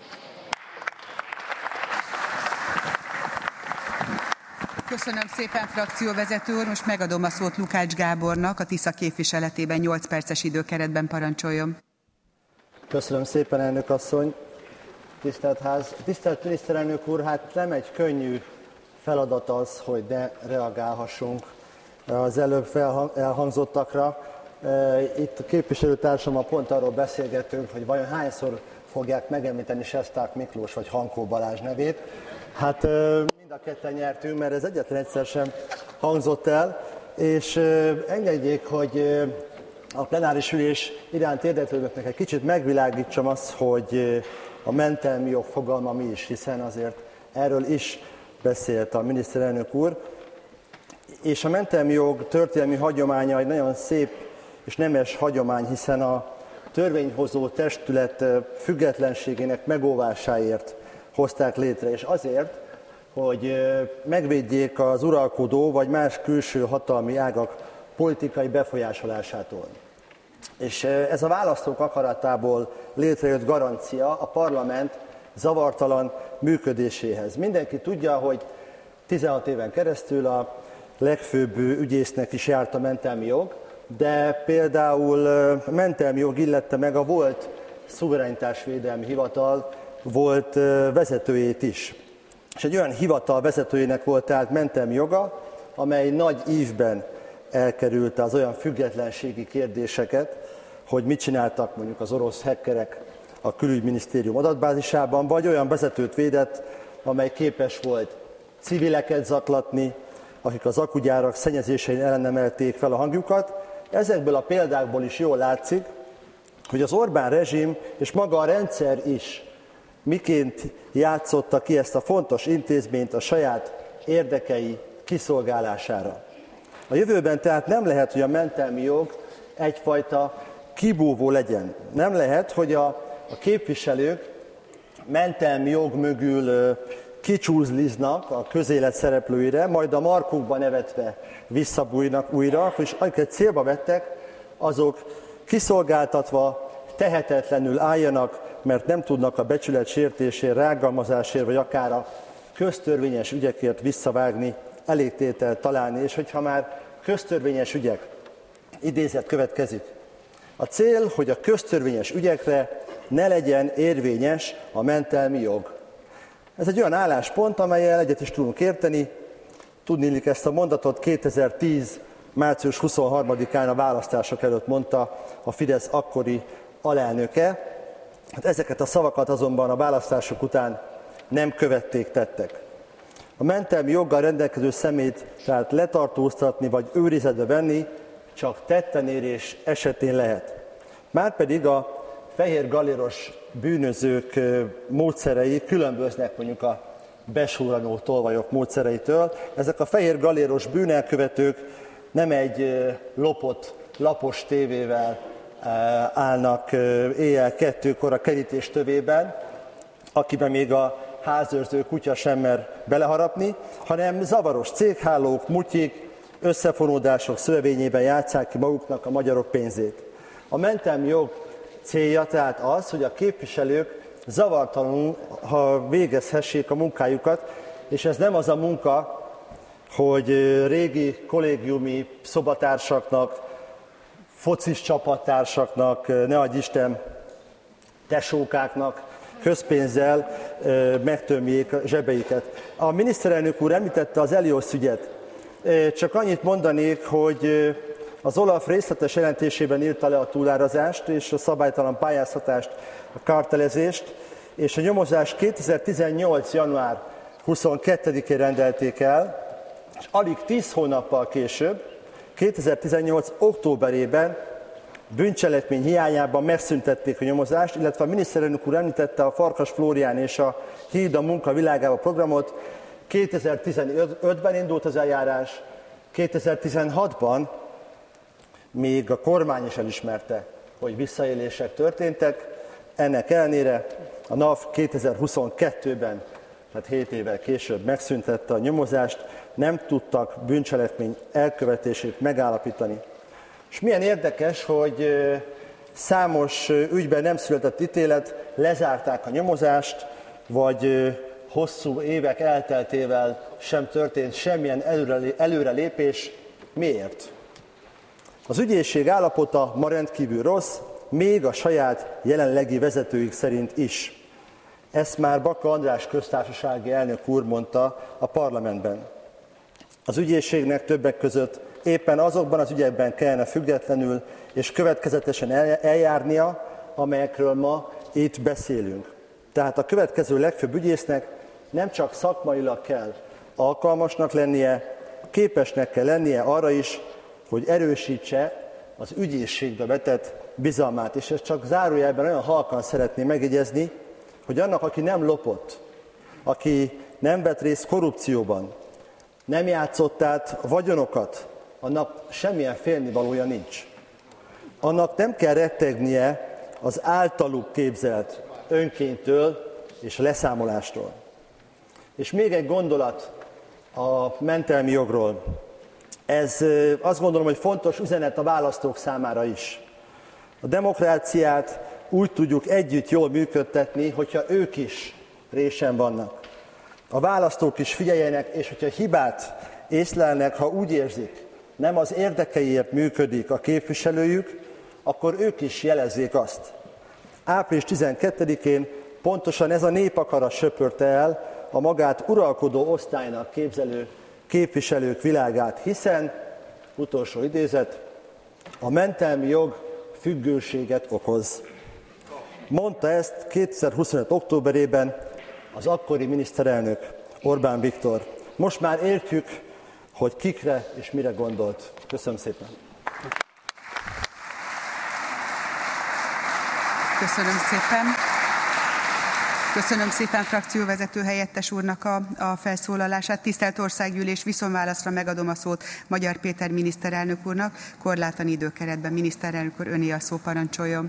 Köszönöm szépen, frakcióvezető úr. Most megadom a szót Lukács Gábornak, a Tisza képviseletében nyolc perces időkeretben parancsoljon. Köszönöm szépen, elnök asszony. Tisztelt ház, tisztelt miniszterelnök úr, hát nem egy könnyű feladat az, hogy ne reagálhassunk az előbb elhangzottakra. Itt a képviselőtársammal pont arról beszélgetünk, hogy vajon hányszor fogják megemlíteni Sesták Miklós vagy Hankó Balázs nevét. Hát mind a ketten nyertünk, mert ez egyetlen egyszer sem hangzott el, és engedjék, hogy a plenáris ülés iránt érdeklődőknek egy kicsit megvilágítsam azt, hogy a mentelmi jog fogalma mi is, hiszen azért erről is beszélt a miniszterelnök úr. És a mentelmi jog történelmi hagyománya egy nagyon szép és nemes hagyomány, hiszen a törvényhozó testület függetlenségének megóvásáért hozták létre, és azért, hogy megvédjék az uralkodó vagy más külső hatalmi ágak politikai befolyásolásától. És ez a választók akaratából létrejött garancia a parlament zavartalan működéséhez. Mindenki tudja, hogy tizenhat éven keresztül a legfőbb ügyésznek is járt a mentelmi jog, de például a mentelmi jog illette meg a volt szuverenitásvédelmi hivatal volt vezetőjét is. És egy olyan hivatal vezetőjének volt tehát mentelmi joga, amely nagy ívben elkerülte az olyan függetlenségi kérdéseket, hogy mit csináltak mondjuk az orosz hackerek a külügyminisztérium adatbázisában, vagy olyan vezetőt védett, amely képes volt civileket zaklatni, akik az akugyárak szennyezésein ellen emelték fel a hangjukat. Ezekből a példákból is jól látszik, hogy az Orbán rezsim és maga a rendszer is miként játszotta ki ezt a fontos intézményt a saját érdekei kiszolgálására. A jövőben tehát nem lehet, hogy a mentelmi jog egyfajta kibúvó legyen. Nem lehet, hogy a, a képviselők mentelmi jog mögül kicsúzliznak a közélet szereplőire, majd a markukba nevetve visszabújnak újra, és akiket célba vettek, azok kiszolgáltatva, tehetetlenül álljanak, mert nem tudnak a becsület sértésért, rágalmazásért, vagy akár a köztörvényes ügyekért visszavágni, elégtételt találni, és hogyha már köztörvényes ügyek, idézet következik. A cél, hogy a köztörvényes ügyekre ne legyen érvényes a mentelmi jog. Ez egy olyan álláspont, amellyel egyet is tudunk érteni. Tudniillik, ezt a mondatot kétezer-tíz március huszonharmadikán a választások előtt mondta a Fidesz akkori alelnöke. Hát ezeket a szavakat azonban a választások után nem követték tettek. A mentelmi joggal rendelkező személyt tehát letartóztatni vagy őrizetbe venni csak tettenérés esetén lehet. Márpedig a fehér galéros bűnözők módszerei különböznek mondjuk a besúranó tolvajok módszereitől. Ezek a fehér galéros bűnelkövetők nem egy lopott, lapos tévével állnak éjjel kettőkor a kerítés tövében, akiben még a házőrző kutya sem mer beleharapni, hanem zavaros céghálók, mutyik, összefonódások szövevényében játsszák ki maguknak a magyarok pénzét. A mentelmi jog célja tehát az, hogy a képviselők zavartalanul ha végezhessék a munkájukat, és ez nem az a munka, hogy régi kollégiumi szobatársaknak, focis csapattársaknak, ne adj Isten, tesókáknak közpénzzel megtömjék a zsebeiket. A miniszterelnök úr említette az Elios ügyet. Csak annyit mondanék, hogy az OLAF részletes jelentésében írta le a túlárazást és a szabálytalan pályáztatást, a kartelezést, és a nyomozást kétezer-tizennyolc. január huszonkettedikén rendelték el, és alig tíz hónappal később, kétezer-tizennyolc. októberében bűncselekmény hiányában megszüntették a nyomozást, illetve a miniszterelnök úr említette a Farkas Flórián és a Híd a munka világába programot. kétezer-tizenötben indult az eljárás, kétezer-tizenhatban még a kormány is elismerte, hogy visszaélések történtek. Ennek ellenére a NAV kétezer-huszonkettőben, tehát hét évvel később megszüntette a nyomozást, nem tudtak bűncselekmény elkövetését megállapítani. És milyen érdekes, hogy számos ügyben nem született ítélet, lezárták a nyomozást, vagy hosszú évek elteltével sem történt semmilyen előrelépés. Miért? Az ügyészség állapota ma rendkívül rossz, még a saját jelenlegi vezetőik szerint is. Ezt már Baka András köztársasági elnök úr mondta a parlamentben. Az ügyészségnek többek között éppen azokban az ügyekben kellene függetlenül és következetesen eljárnia, amelyekről ma itt beszélünk. Tehát a következő legfőbb ügyésznek nem csak szakmailag kell alkalmasnak lennie, képesnek kell lennie arra is, hogy erősítse az ügyészségbe vetett bizalmát. És ezt csak zárójelben olyan halkan szeretném megjegyezni, hogy annak, aki nem lopott, aki nem vett részt korrupcióban, nem játszott át vagyonokat, annak semmilyen félnivalója nincs. Annak nem kell rettegnie az általuk képzelt önkénytől és leszámolástól. És még egy gondolat a mentelmi jogról. Ez azt gondolom, hogy fontos üzenet a választók számára is. A demokráciát úgy tudjuk együtt jól működtetni, hogyha ők is résen vannak. A választók is figyeljenek, és hogyha hibát észlelnek, ha úgy érzik, nem az érdekeiért működik a képviselőjük, akkor ők is jelezzék azt. április tizenkettedikén pontosan ez a népakarat söpörte el a magát uralkodó osztálynak képzelő képviselők világát, hiszen, utolsó idézet, a mentelmi jog függőséget okoz. Mondta ezt kétezer-huszonöt. októberében az akkori miniszterelnök Orbán Viktor. Most már értjük, hogy kikre és mire gondolt. Köszönöm szépen! Köszönöm szépen! Köszönöm szépen frakcióvezető helyettes úrnak a, a felszólalását. Tisztelt Országgyűlés, viszonválaszra megadom a szót Magyar Péter miniszterelnök úrnak. Korlátlan időkeretben miniszterelnök úr, öné a szó, parancsoljon.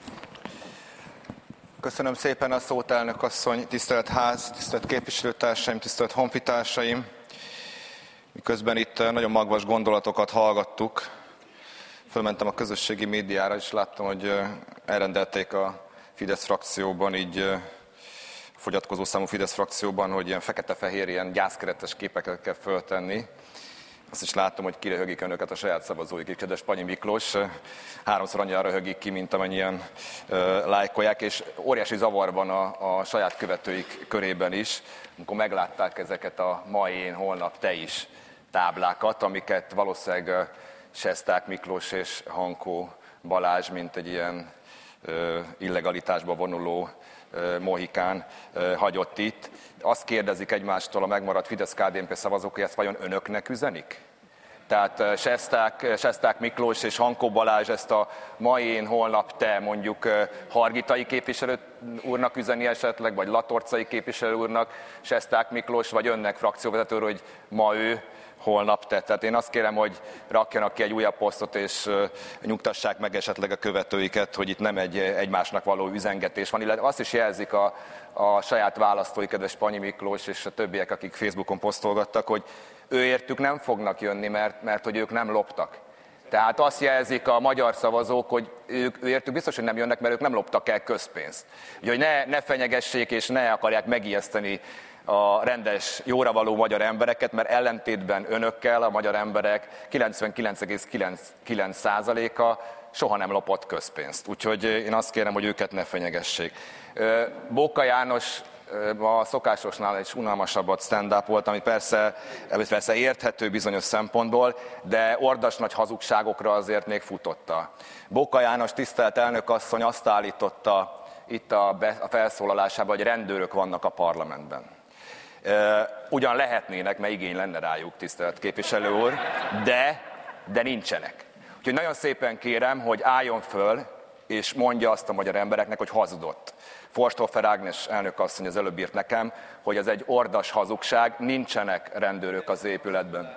Köszönöm szépen a szót, elnök asszony, tisztelt ház, tisztelt képviselőtársaim, tisztelt honfitársaim. Miközben itt nagyon magvas gondolatokat hallgattuk, fölmentem a közösségi médiára, és láttam, hogy elrendelték a Fidesz frakcióban, így fogyatkozó számú Fidesz frakcióban, hogy ilyen fekete-fehér, ilyen gyászkeretes képeket kell föltenni. Azt is láttam, hogy kiröhögik önöket a saját szavazóik, kedves Panyi Miklós, háromszor annyira röhögik ki, mint amennyien uh, lájkolják, és óriási zavar van a, a saját követőik körében is, amikor meglátták ezeket a ma én, holnap te is táblákat, amiket valószínűleg Sesták Miklós és Hankó Balázs, mint egy ilyen ö, illegalitásba vonuló ö, mohikán ö, hagyott itt. Azt kérdezik egymástól a megmaradt Fidesz-ká dé en pé szavazók, hogy ezt vajon önöknek üzenik? Tehát Sesták, Sesták Miklós és Hankó Balázs ezt a ma én, holnap te mondjuk Hargitai képviselő úrnak üzeni esetleg, vagy Latorcai képviselő úrnak, Sesták Miklós, vagy önnek frakcióvezető, hogy ma ő, holnap te. Tehát én azt kérem, hogy rakjanak ki egy újabb posztot, és nyugtassák meg esetleg a követőiket, hogy itt nem egy egymásnak való üzengetés van, illetve azt is jelzik a, a saját választói, kedves Panyi Miklós és a többiek, akik Facebookon posztolgattak, hogy ő értük nem fognak jönni, mert, mert hogy ők nem loptak. Tehát azt jelzik a magyar szavazók, hogy ők, ő értük biztos, hogy nem jönnek, mert ők nem loptak el közpénzt. Úgyhogy ne, ne fenyegessék és ne akarják megijeszteni a rendes, jóravaló magyar embereket, mert ellentétben önökkel a magyar emberek kilencvenkilenc egész kilencvenkilenc százaléka soha nem lopott közpénzt. Úgyhogy én azt kérem, hogy őket ne fenyegessék. Bóka János a szokásosnál egy unalmasabbat stand-up volt, ami persze, persze érthető bizonyos szempontból, de ordas nagy hazugságokra azért még futotta. Bóka János tisztelt elnökasszony azt állította itt a, be, a felszólalásában, hogy rendőrök vannak a parlamentben. Ugyan lehetnének, mert igény lenne rájuk, tisztelt képviselő úr, de, de nincsenek. Úgyhogy nagyon szépen kérem, hogy álljon föl, és mondja azt a magyar embereknek, hogy hazudott. Forsthofer Ágnes elnökasszony az előbb írt nekem, hogy ez egy ordas hazugság, nincsenek rendőrök az épületben.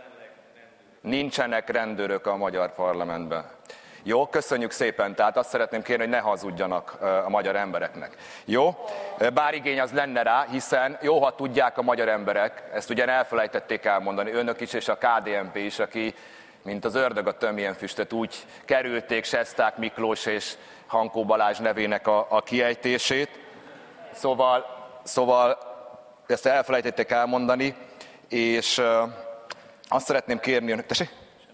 Nincsenek rendőrök a magyar parlamentben. Jó, köszönjük szépen, tehát azt szeretném kérni, hogy ne hazudjanak a magyar embereknek. Jó, bár igény az lenne rá, hiszen jó, ha tudják a magyar emberek, ezt ugye elfelejtették elmondani, önök is és a ká dé en pé is, aki mint az ördög a tömjén füstöt úgy kerülték Sesták Miklós és Hankó Balázs nevének a, a kiejtését. Szóval, szóval ezt elfelejtették elmondani, és uh, azt szeretném kérni önök... Tessék?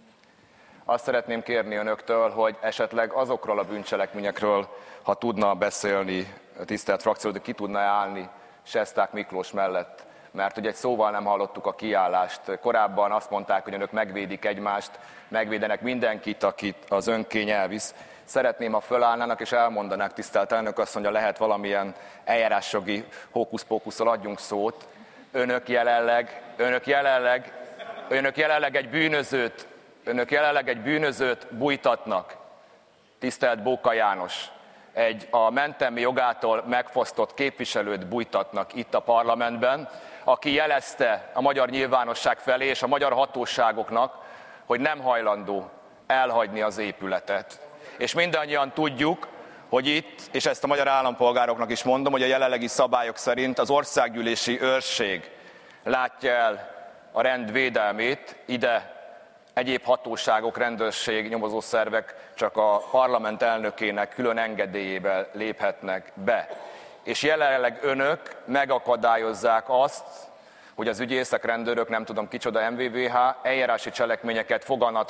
Azt szeretném kérni önöktől, hogy esetleg azokról a bűncselekményekről, ha tudna beszélni, tisztelt frakció, hogy ki tudna állni Sesták Miklós mellett. Mert ugye egy szóval nem hallottuk a kiállást. Korábban azt mondták, hogy önök megvédik egymást, megvédenek mindenkit, akit az önkény elvisz. Szeretném, ha fölállnának és elmondanák, tisztelt elnök azt mondja, lehet valamilyen eljárásjogi hókusz-pókusszal adjunk szót. Önök jelenleg, önök jelenleg, önök jelenleg egy bűnözőt, önök jelenleg egy bűnözőt bújtatnak. Tisztelt Bóka János, egy a mentelmi jogától megfosztott képviselőt bújtatnak itt a parlamentben, aki jelezte a magyar nyilvánosság felé és a magyar hatóságoknak, hogy nem hajlandó elhagyni az épületet. És mindannyian tudjuk, hogy itt, és ezt a magyar állampolgároknak is mondom, hogy a jelenlegi szabályok szerint az országgyűlési őrség látja el a rend védelmét, ide egyéb hatóságok, rendőrség, nyomozószervek csak a parlament elnökének külön engedélyével léphetnek be. És jelenleg önök megakadályozzák azt, hogy az ügyészek, rendőrök, nem tudom kicsoda, em vé vé há eljárási cselekményeket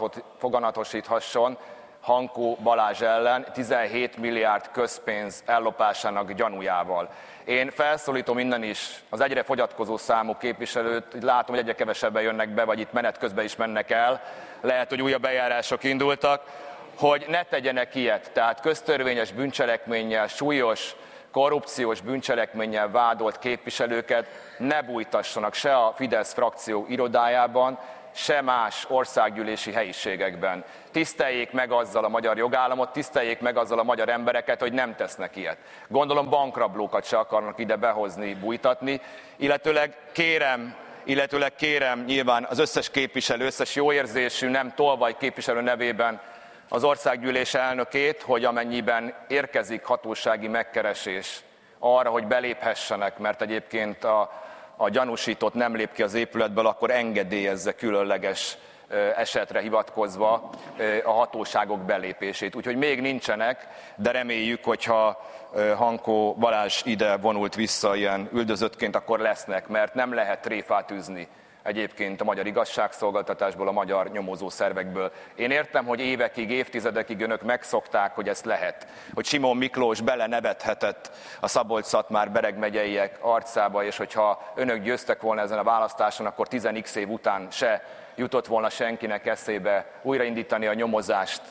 foganatosíthasson Hankó Balázs ellen tizenhét milliárd közpénz ellopásának gyanújával. Én felszólítom innen is az egyre fogyatkozó számú képviselőt, látom, hogy egyre kevesebben jönnek be, vagy itt menet közben is mennek el, lehet, hogy újabb eljárások indultak, hogy ne tegyenek ilyet, tehát köztörvényes bűncselekménnyel, súlyos korrupciós bűncselekménnyel vádolt képviselőket ne bújtassanak se a Fidesz frakció irodájában, se más országgyűlési helyiségekben. Tiszteljék meg azzal a magyar jogállamot, tiszteljék meg azzal a magyar embereket, hogy nem tesznek ilyet. Gondolom bankrablókat se akarnak ide behozni, bújtatni, illetőleg kérem, illetőleg kérem nyilván az összes képviselő, összes jóérzésű, nem tolvaj képviselő nevében az országgyűlés elnökét, hogy amennyiben érkezik hatósági megkeresés arra, hogy beléphessenek, mert egyébként a, a gyanúsított nem lép ki az épületből, akkor engedélyezze különleges esetre hivatkozva a hatóságok belépését. Úgyhogy még nincsenek, de reméljük, hogyha Hankó Balázs ide vonult vissza ilyen üldözöttként, akkor lesznek, mert nem lehet tréfát űzni egyébként a magyar igazságszolgáltatásból, a magyar nyomozó szervekből. Én értem, hogy évekig, évtizedekig önök megszokták, hogy ezt lehet. Hogy Simon Miklós belenevethetett a Szabolcs-Szatmár-Bereg megyeiek arcába, és hogyha önök győztek volna ezen a választáson, akkor tíz x év után se jutott volna senkinek eszébe újraindítani a nyomozást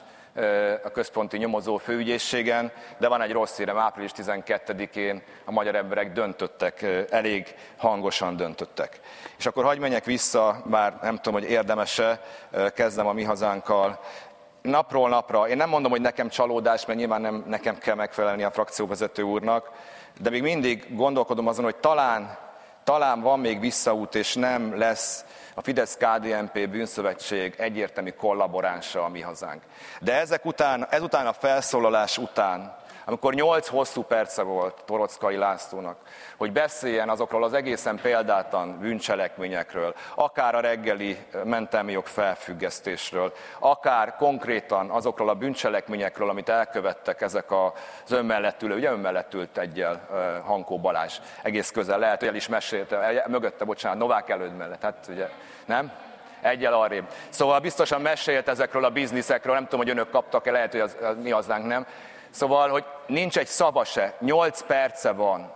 a központi nyomozó főügyészségen, de van egy rossz hírem, április tizenkettedikén a magyar emberek döntöttek, elég hangosan döntöttek. És akkor hagyj menjek vissza, bár nem tudom, hogy érdemes-e, kezdem a Mi Hazánkkal. Napról napra, én nem mondom, hogy nekem csalódás, mert nyilván nem nekem kell megfelelni a frakcióvezető úrnak, de még mindig gondolkodom azon, hogy talán, talán van még visszaút, és nem lesz a Fidesz-ká dé en pé bűnszövetség egyértelmű kollaboránsa a Mi Hazánk. De ezek után, ezután a felszólalás után, amikor nyolc hosszú perce volt Toroczkai Lászlónak, hogy beszéljen azokról az egészen példátlan bűncselekményekről, akár a reggeli mentelmi jog felfüggesztésről, akár konkrétan azokról a bűncselekményekről, amit elkövettek ezek az önmellett ülő, ugye önmellett ült egyel Hankó Balázs, egész közel, lehet, hogy el is mesélte, mögötte, bocsánat, Novák előd mellett, hát ugye, nem? Egyel arrébb. Szóval biztosan mesélt ezekről a bizniszekről, nem tudom, hogy önök kaptak-e, lehet, hogy az, az Mi Hazánk nem. Szóval, hogy nincs egy szava se, nyolc perce van.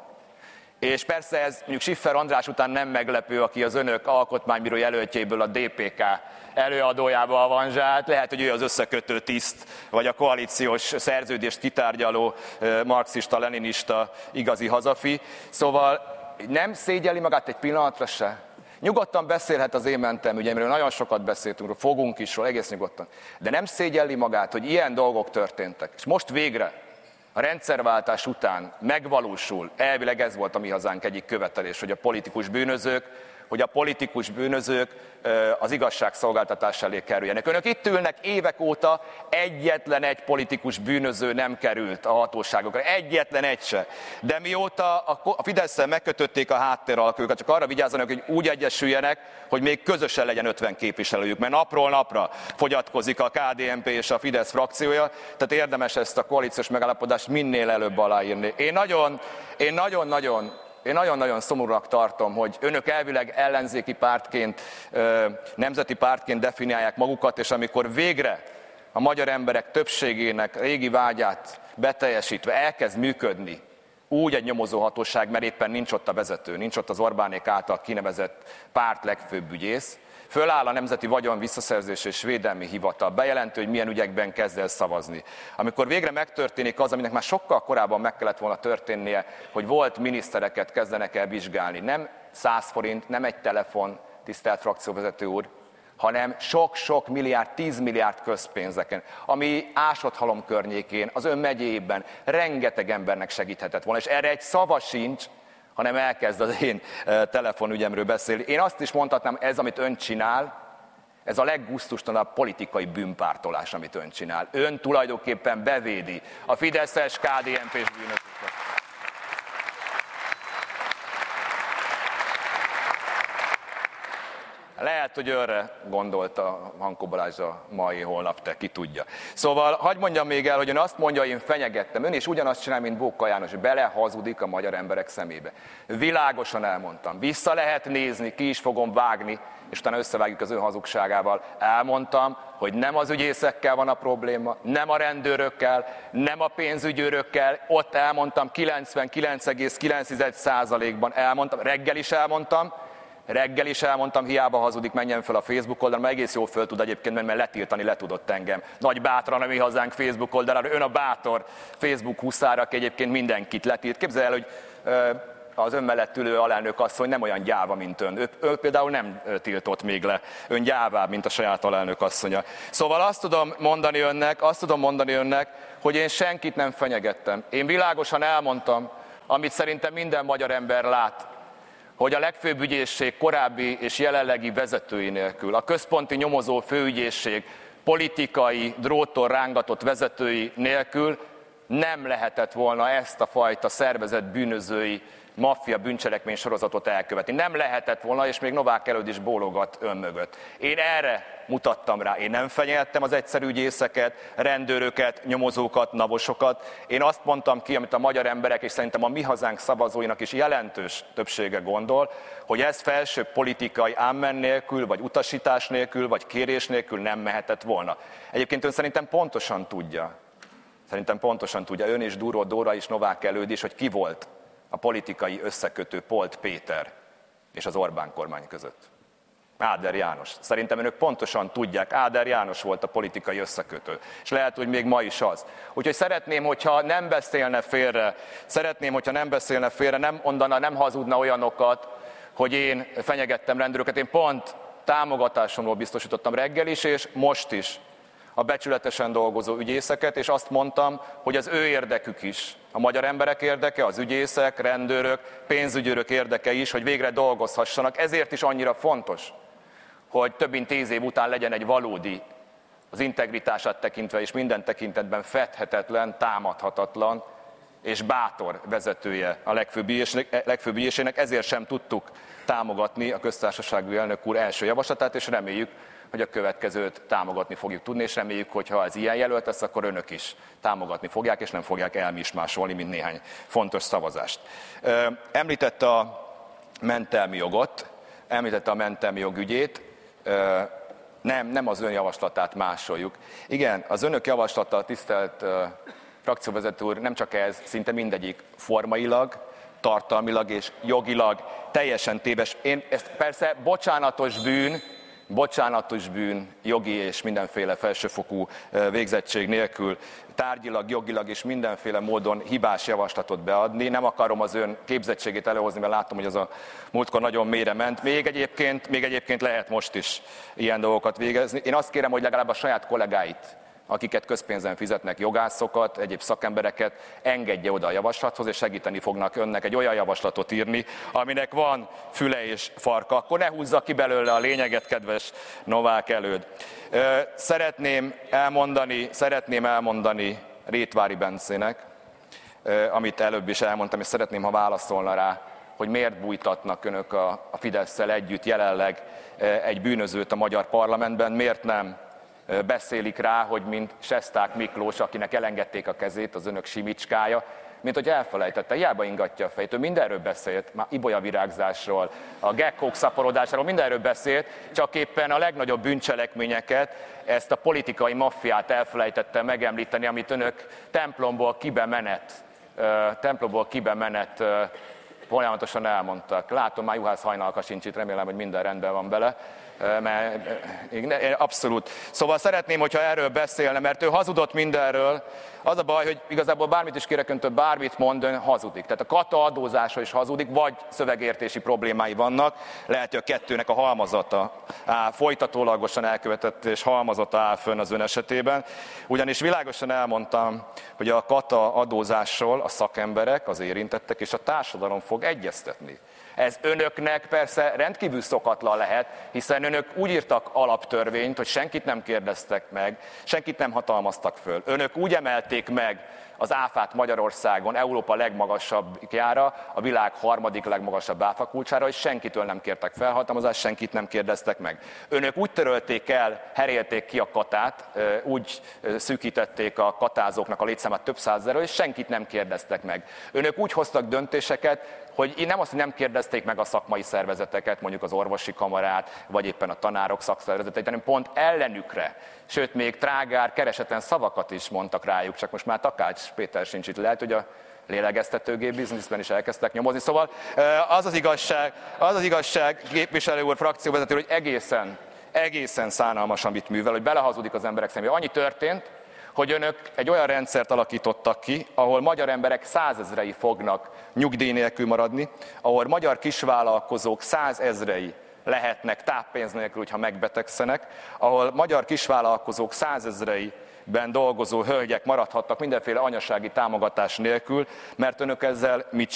És persze ez mondjuk Schiffer András után nem meglepő, aki az önök alkotmánybíró jelöltjéből a dé pé ká előadójába avanzsált. Lehet, hogy ő az összekötő tiszt, vagy a koalíciós szerződést kitárgyaló marxista-leninista igazi hazafi. Szóval nem szégyelli magát egy pillanatra se. Nyugodtan beszélhet az én mentelmügyeimről, nagyon sokat beszéltünk, fogunk is róla, egész nyugodtan. De nem szégyelli magát, hogy ilyen dolgok történtek. És most végre, a rendszerváltás után megvalósul, elvileg ez volt a Mi Hazánk egyik követelés, hogy a politikus bűnözők, hogy a politikus bűnözők az igazságszolgáltatás elé kerüljenek. Önök itt ülnek évek óta, egyetlen egy politikus bűnöző nem került a hatóságokra, egyetlen egy se. De mióta a Fidesz-szel megkötötték a háttéralkókat, csak arra vigyázzanak, hogy úgy egyesüljenek, hogy még közösen legyen ötven képviselőjük, mert napról napra fogyatkozik a ká dé en pé és a Fidesz frakciója, tehát érdemes ezt a koalíciós megállapodást minél előbb aláírni. Én nagyon, én nagyon-nagyon Én nagyon-nagyon szomorúnak tartom, hogy önök elvileg ellenzéki pártként, nemzeti pártként definiálják magukat, és amikor végre a magyar emberek többségének régi vágyát beteljesítve elkezd működni úgy egy nyomozóhatóság, mert éppen nincs ott a vezető, nincs ott az Orbánék által kinevezett párt legfőbb ügyész, föláll a Nemzeti Vagyon Visszaszerzés és Védelmi Hivatal, bejelenti, hogy milyen ügyekben kezd el szavazni. Amikor végre megtörténik az, aminek már sokkal korábban meg kellett volna történnie, hogy volt minisztereket kezdenek el vizsgálni. Nem száz forint, nem egy telefon, tisztelt frakcióvezető úr, hanem sok-sok milliárd, tíz milliárd közpénzeken, ami Ásott-Halom környékén, az ön megyéjében rengeteg embernek segíthetett volna, és erre egy szava sincs, hanem elkezd az én telefonügyemről beszélni. Én azt is mondhatnám, ez, amit ön csinál, ez a leggusztustalanabb politikai bűnpártolás, amit ön csinál. Ön tulajdonképpen bevédi a fideszes, ká dé en pés bűnösöket. Lehet, hogy önre gondolta Hankó Balázs a mai, holnap, te ki tudja. Szóval hagyd mondjam még el, hogy ön azt mondja, én fenyegettem. Ön is ugyanazt csinál, mint Bóka János, belehazudik a magyar emberek szemébe. Világosan elmondtam. Vissza lehet nézni, ki is fogom vágni, és utána összevágjuk az ön hazugságával. Elmondtam, hogy nem az ügyészekkel van a probléma, nem a rendőrökkel, nem a pénzügyőrökkel. Ott elmondtam, kilencvenkilenc egész kilenc százalékban elmondtam, reggel is elmondtam, Reggel is elmondtam, hiába hazudik, menjen fel a Facebook oldalra, mert egész jól föl tud egyébként, mert letiltani le tudott engem. Nagy bátran a Mi Hazánk Facebook oldalára, ön a bátor Facebook huszára, aki egyébként mindenkit letilt. Képzelj el, hogy az ön mellett ülő alelnök asszony nem olyan gyáva, mint ön. Ő, ő például nem tiltott még le. Ön gyávább, mint a saját alelnök asszonya. Szóval azt tudom mondani önnek, azt tudom mondani önnek, hogy én senkit nem fenyegettem. Én világosan elmondtam, amit szerintem minden magyar ember lát, hogy a legfőbb ügyészség korábbi és jelenlegi vezetői nélkül, a központi nyomozó főügyészség politikai, dróttól rángatott vezetői nélkül nem lehetett volna ezt a fajta szervezett bűnözői maffia bűncselekmény sorozatot elkövetni. Nem lehetett volna, és még Novák Előd is bólogat ön mögött. Én erre mutattam rá. Én nem fenyeltem az egyszerű ügyészeket, rendőröket, nyomozókat, navosokat. Én azt mondtam ki, amit a magyar emberek, és szerintem a Mi Hazánk szavazóinak is jelentős többsége gondol, hogy ez felsőbb politikai ámmen nélkül, vagy utasítás nélkül, vagy kérés nélkül nem mehetett volna. Egyébként ön szerintem pontosan tudja, szerintem pontosan tudja, ön és Duró Dóra is, Novák Előd is, hogy ki volt a politikai összekötő Polt Péter és az Orbán kormány között. Áder János. Szerintem önök pontosan tudják, Áder János volt a politikai összekötő. És lehet, hogy még ma is az. Úgyhogy szeretném, hogyha nem beszélne félre, szeretném, hogyha nem beszélne félre, nem mondana, nem hazudna olyanokat, hogy én fenyegettem rendőröket. Én pont támogatásomról biztosítottam reggel is, és most is a becsületesen dolgozó ügyészeket, és azt mondtam, hogy az ő érdekük is, a magyar emberek érdeke, az ügyészek, rendőrök, pénzügyőrök érdeke is, hogy végre dolgozhassanak. Ezért is annyira fontos, hogy több mint tíz év után legyen egy valódi, az integritását tekintve és minden tekintetben fedhetetlen, támadhatatlan és bátor vezetője a legfőbb ügyészségnek. Ezért sem tudtuk támogatni a köztársasági elnök úr első javaslatát, és reméljük, hogy a következőt támogatni fogjuk tudni, és reméljük, hogy ha ez ilyen jelölt lesz, akkor önök is támogatni fogják, és nem fogják elmismásolni, mint néhány fontos szavazást. Említette a mentelmi jogot, említette a mentelmi jog ügyét, nem, nem az ön javaslatát másoljuk. Igen, az önök javaslata, tisztelt frakcióvezető úr, nem csak ez, szinte mindegyik formailag, tartalmilag és jogilag teljesen téves. Én ezt persze bocsánatos bűn, bocsánatos bűn, jogi és mindenféle felsőfokú végzettség nélkül, tárgyilag, jogilag és mindenféle módon hibás javaslatot beadni. Nem akarom az ön képzettségét előhozni, mert látom, hogy az a múltkor nagyon mélyre ment. Még egyébként, még egyébként lehet most is ilyen dolgokat végezni. Én azt kérem, hogy legalább a saját kollégáit, akiket közpénzen fizetnek, jogászokat, egyéb szakembereket, engedje oda a javaslathoz, és segíteni fognak önnek egy olyan javaslatot írni, aminek van füle és farka. Akkor ne húzza ki belőle a lényeget, kedves Novák Előd. Szeretném elmondani, szeretném elmondani Rétvári Bencének, amit előbb is elmondtam, és szeretném, ha válaszolna rá, hogy miért bújtatnak önök a, a Fidesszel együtt jelenleg egy bűnözőt a magyar parlamentben, miért nem beszélik rá, hogy mint Sesták Miklós, akinek elengedték a kezét, az önök simicskája, mint hogy elfelejtette, hiába ingatja a fejét. Ő mindenről beszélt, már ibolyavirágzásról, a gekkók szaporodásáról, mindenről beszélt, csak éppen a legnagyobb bűncselekményeket, ezt a politikai maffiát elfelejtette megemlíteni, amit önök templomból kibemenet, templomból kibemenet folyamatosan elmondtak. Látom, már Juhász Hajnalka sincs itt, remélem, hogy minden rendben van vele. Mert abszolút. Szóval szeretném, hogyha erről beszélne, mert ő hazudott mindenről. Az a baj, hogy igazából bármit is kérek öntől, bármit mond, ön hazudik. Tehát a kata adózása is hazudik, vagy szövegértési problémái vannak. Lehet, hogy a kettőnek a halmazata áll, folytatólagosan elkövetett és halmazata áll fönn az ön esetében. Ugyanis világosan elmondtam, hogy a kata adózásról a szakemberek, az érintettek és a társadalom fog egyeztetni. Ez önöknek persze rendkívül szokatlan lehet, hiszen önök úgy írtak alaptörvényt, hogy senkit nem kérdeztek meg, senkit nem hatalmaztak föl. Önök úgy emelték meg az áfát Magyarországon Európa legmagasabbjára, a világ harmadik legmagasabb áfakulcsára, és senkitől nem kértek felhatalmazást, senkit nem kérdeztek meg. Önök úgy törölték el, herélték ki a katát, úgy szűkítették a katázóknak a létszámát több százezerről, és senkit nem kérdeztek meg. Önök úgy hoztak döntéseket, hogy nem azt, hogy nem kérdezték meg a szakmai szervezeteket, mondjuk az orvosi kamarát, vagy éppen a tanárok szakszervezeteit, hanem pont ellenükre. Sőt, még trágár, keresetlen szavakat is mondtak rájuk, csak most már Takács Péter sincs itt. Lehet, hogy a lélegeztetőgép bizniszben is elkezdtek nyomozni. Szóval az az igazság, az az igazság, képviselő úr, frakcióvezető, hogy egészen, egészen szánalmas, amit művel, hogy belehazudik az emberek szemébe. Annyi történt, hogy önök egy olyan rendszert alakítottak ki, ahol magyar emberek százezrei fognak nyugdíj nélkül maradni, ahol magyar kisvállalkozók százezrei lehetnek táppénz nélkül, hogyha megbetegszenek, ahol magyar kisvállalkozók százezreiben dolgozó hölgyek maradhattak mindenféle anyasági támogatás nélkül, mert önök ezzel mit